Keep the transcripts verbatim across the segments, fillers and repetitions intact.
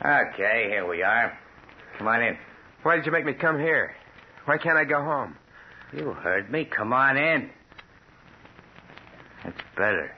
Okay, here we are. Come on in. Why did you make me come here? Why can't I go home? You heard me. Come on in. That's better.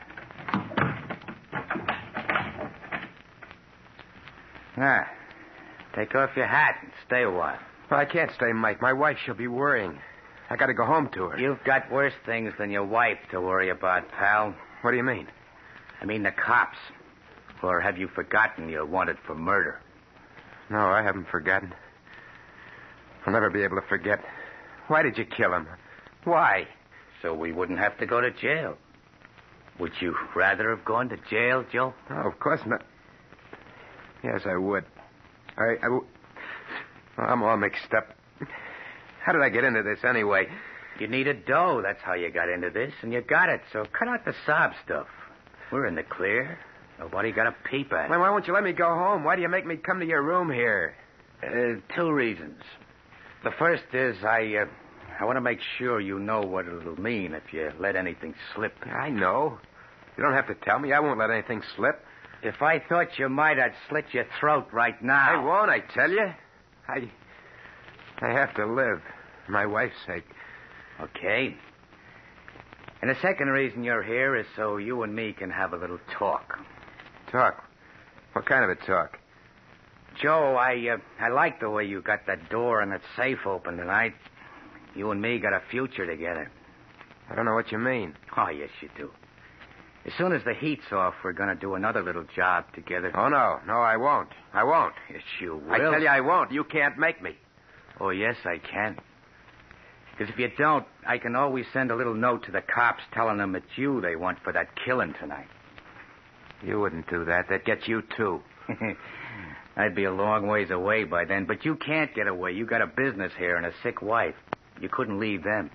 Ah, take off your hat and stay a while. Well, I can't stay, Mike. My wife, she'll be worrying. I gotta go home to her. You've got worse things than your wife to worry about, pal. What do you mean? I mean the cops. Or have you forgotten you're wanted for murder? No, I haven't forgotten. I'll never be able to forget. Why did you kill him? Why? So we wouldn't have to go to jail. Would you rather have gone to jail, Joe? Oh, of course not. Yes, I would. I, I w- I'm all mixed up. How did I get into this anyway? You needed dough. That's how you got into this, and you got it. So cut out the sob stuff. We're in the clear. Nobody got a peep at it. Well, why won't you let me go home? Why do you make me come to your room here? Uh, two reasons. The first is I, uh, I want to make sure you know what it'll mean if you let anything slip. I know. You don't have to tell me. I won't let anything slip. If I thought you might, I'd slit your throat right now. I won't, I tell you. I, I have to live. For my wife's sake. Okay. And the second reason you're here is so you and me can have a little talk. Talk? What kind of a talk? Joe, I uh, I like the way you got that door and that safe open tonight. You and me got a future together. I don't know what you mean. Oh, yes, you do. As soon as the heat's off, we're going to do another little job together. Oh, no. No, I won't. I won't. Yes, you will. I tell you I won't. You can't make me. Oh, yes, I can. Because if you don't, I can always send a little note to the cops telling them it's you they want for that killing tonight. You wouldn't do that. That'd get you, too. I'd be a long ways away by then, but you can't get away. You got a business here and a sick wife. You couldn't leave them.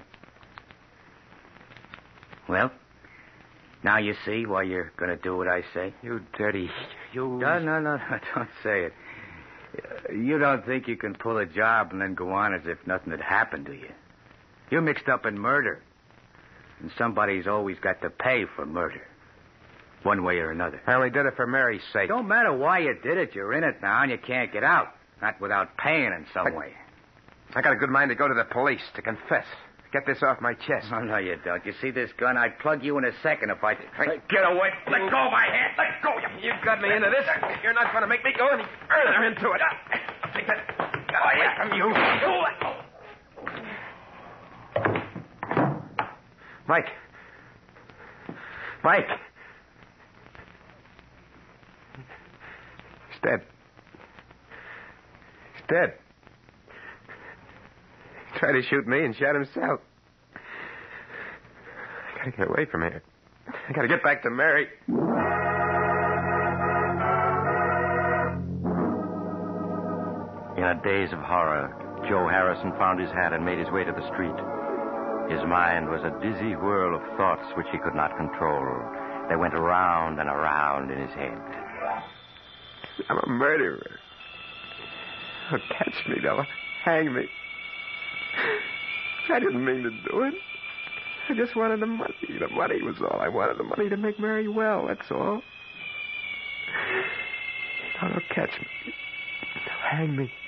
Well, now you see why you're going to do what I say? You dirty... You... No, no, no, no, don't say it. You don't think you can pull a job and then go on as if nothing had happened to you. You're mixed up in murder. And somebody's always got to pay for murder. One way or another. I only did it for Mary's sake. Don't matter why you did it. You're in it now and you can't get out. Not without paying in some I, way. I got a good mind to go to the police, to confess. Get this off my chest. Oh, no, you don't. You see this gun? I'd plug you in a second if I... Hey, get away. Let go of my hand. Let go. You, you got me into this. You're not going to make me go any further into it. I'll take that away from you. Mike. Mike. He's dead. He's dead. He tried to shoot me and shot himself. I gotta get away from here. I gotta get back to Mary. In a daze of horror, Joe Harrison found his hat and made his way to the street. His mind was a dizzy whirl of thoughts which he could not control. They went around and around in his head. I'm a murderer. They'll catch me. They'll hang me. I didn't mean to do it. I just wanted the money. The money was all. I wanted the money to make Mary well, that's all. Now they'll catch me. They'll hang me.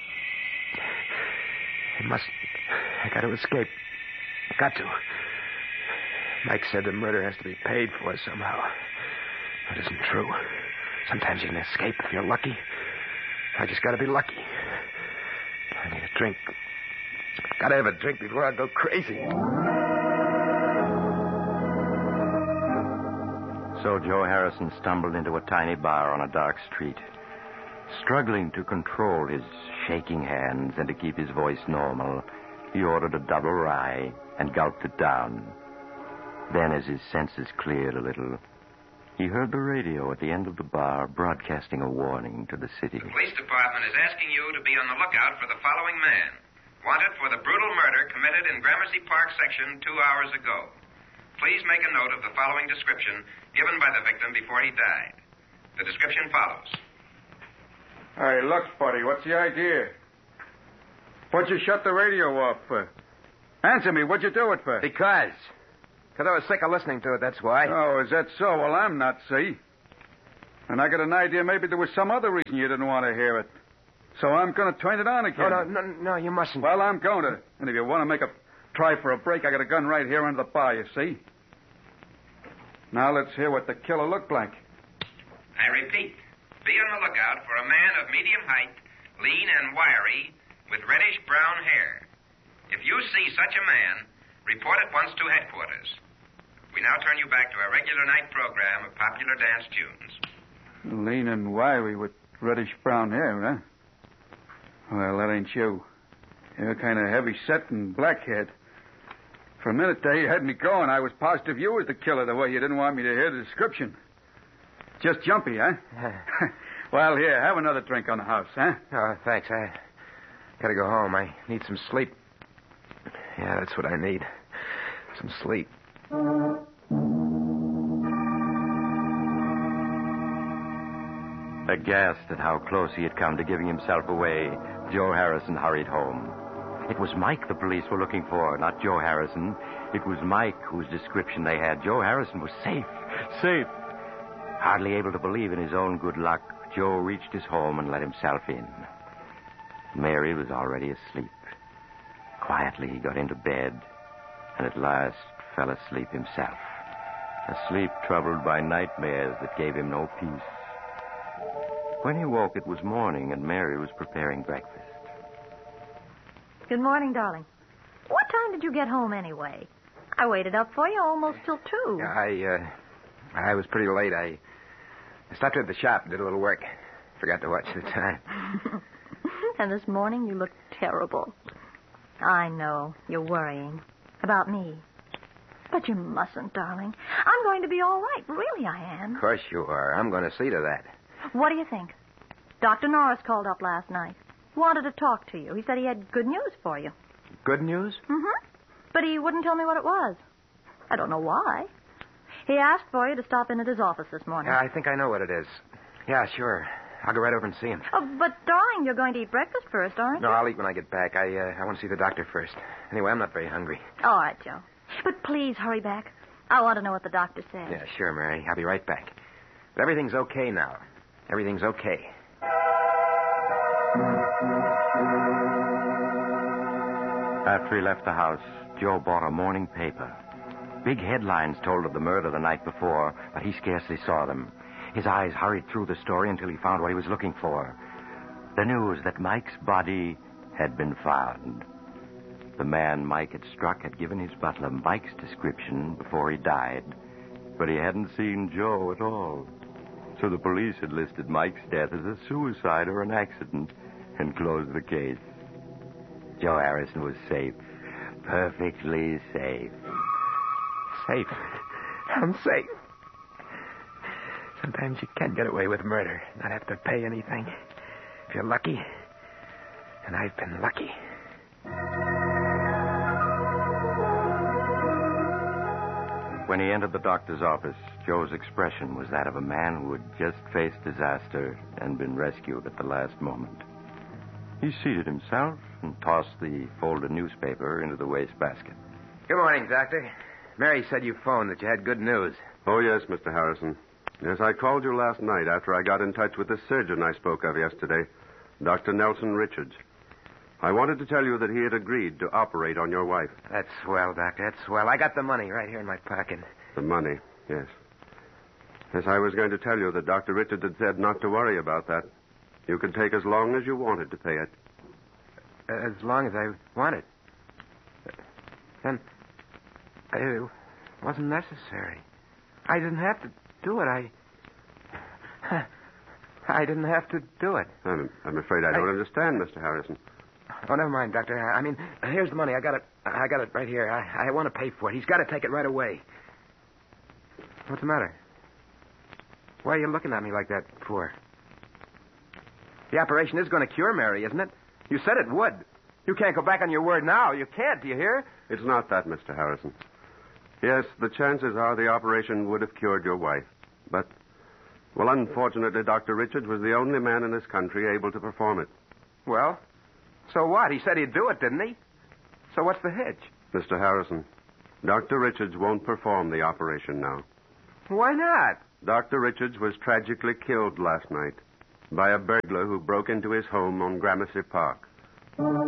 I must... I got to escape. Got to. Mike said the murder has to be paid for somehow. That isn't true. Sometimes you can escape if you're lucky. I just got to be lucky. I need a drink. Got to have a drink before I go crazy. So Joe Harrison stumbled into a tiny bar on a dark street. Struggling to control his shaking hands and to keep his voice normal, he ordered a double rye and gulped it down. Then, as his senses cleared a little, he heard the radio at the end of the bar broadcasting a warning to the city. The police department is asking you to be on the lookout for the following man. Wanted for the brutal murder committed in Gramercy Park section two hours ago. Please make a note of the following description given by the victim before he died. The description follows. Hey, look, buddy, what's the idea? What'd you shut the radio off for? Answer me, what'd you do it for? Because. Because I was sick of listening to it, that's why. Oh, is that so? Well, I'm not, see? And I got an idea maybe there was some other reason you didn't want to hear it. So I'm going to turn it on again. Oh, no, no, no, you mustn't. Well, I'm going to. And if you want to make a try for a break, I got a gun right here under the bar, you see? Now let's hear what the killer looked like. I repeat, be on the lookout for a man of medium height, lean and wiry, with reddish-brown hair. If you see such a man, report at once to headquarters. We now turn you back to our regular night program of popular dance tunes. Lean and wiry with reddish-brown hair, huh? Well, that ain't you. You're kind of heavy-set and black-haired. For a minute there, you had me going. I was positive you was the killer, the way you didn't want me to hear the description. Just jumpy, huh? Well, here, have another drink on the house, huh? Oh, thanks. I gotta go home. I need some sleep. Yeah, that's what I need. Some sleep. Aghast at how close he had come to giving himself away, Joe Harrison hurried home. It was Mike the police were looking for, not Joe Harrison. It was Mike whose description they had. Joe Harrison was safe. Safe. Hardly able to believe in his own good luck, Joe reached his home and let himself in. Mary was already asleep. Quietly, he got into bed and at last fell asleep himself. A sleep troubled by nightmares that gave him no peace. When he woke, it was morning, and Mary was preparing breakfast. Good morning, darling. What time did you get home, anyway? I waited up for you almost till two. Yeah, I, uh, I was pretty late. I, I stopped at the shop and did a little work. Forgot to watch the time. And this morning you looked terrible. I know. You're worrying. About me. But you mustn't, darling. I'm going to be all right. Really, I am. Of course you are. I'm going to see to that. What do you think? Doctor Norris called up last night. Wanted to talk to you. He said he had good news for you. Good news? Mm-hmm. But he wouldn't tell me what it was. I don't know why. He asked for you to stop in at his office this morning. Yeah, I think I know what it is. Yeah, sure. I'll go right over and see him. Oh, but, darling, you're going to eat breakfast first, aren't you? No, I'll eat when I get back. I, uh, I want to see the doctor first. Anyway, I'm not very hungry. All right, Joe. But please hurry back. I want to know what the doctor said. Yeah, sure, Mary. I'll be right back. But everything's okay now. Everything's okay. After he left the house, Joe bought a morning paper. Big headlines told of the murder the night before, but he scarcely saw them. His eyes hurried through the story until he found what he was looking for. The news that Mike's body had been found. The man Mike had struck had given his butler Mike's description before he died, but he hadn't seen Joe at all. So the police had listed Mike's death as a suicide or an accident and closed the case. Joe Harrison was safe. Perfectly safe. Safe. I'm safe. Sometimes you can get away with murder, not have to pay anything. If you're lucky. And I've been lucky. When he entered the doctor's office, Joe's expression was that of a man who had just faced disaster and been rescued at the last moment. He seated himself and tossed the folded newspaper into the wastebasket. Good morning, Doctor. Mary said you phoned that you had good news. Oh, yes, Mister Harrison. Yes, I called you last night after I got in touch with the surgeon I spoke of yesterday, Doctor Nelson Richards. I wanted to tell you that he had agreed to operate on your wife. That's swell, Doctor. That's swell. I got the money right here in my pocket. The money, yes. Yes, I was going to tell you that Doctor Richards had said not to worry about that. You could take as long as you wanted to pay it. As long as I wanted. Then it wasn't necessary. I didn't have to do it. I... I didn't have to do it. I'm, I'm afraid I don't I... understand, Mister Harrison. Oh, never mind, Doctor. I mean, here's the money. I got it. I got it right here. I, I want to pay for it. He's got to take it right away. What's the matter? Why are you looking at me like that for? The operation is going to cure Mary, isn't it? You said it would. You can't go back on your word now. You can't, do you hear? It's not that, Mister Harrison. Yes, the chances are the operation would have cured your wife. But, well, unfortunately, Doctor Richards was the only man in this country able to perform it. Well, so what? He said he'd do it, didn't he? So what's the hitch? Mister Harrison, Doctor Richards won't perform the operation now. Why not? Doctor Richards was tragically killed last night by a burglar who broke into his home on Gramercy Park.